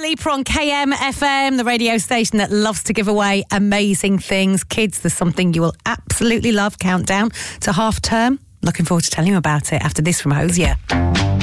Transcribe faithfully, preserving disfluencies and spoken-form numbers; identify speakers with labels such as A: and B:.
A: Lipa on K M F M, the radio station that loves to give away amazing things. Kids, there's something you will absolutely love. Countdown to half term. Looking forward to telling you about it after this from Hosier.